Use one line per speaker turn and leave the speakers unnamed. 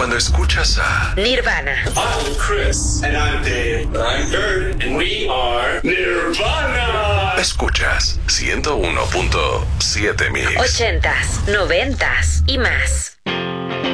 Cuando escuchas a
Nirvana.
I'm Chris. And I'm Dave. And I'm Kurt. And we are Nirvana.
Escuchas 101.7 Mix.
80s, 90s y más.